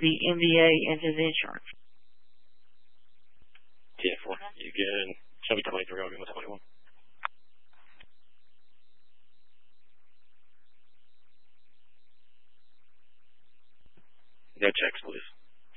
the MVA and his insurance. 10-4. You good? Show me 23. I'll give him 21. No checks, please.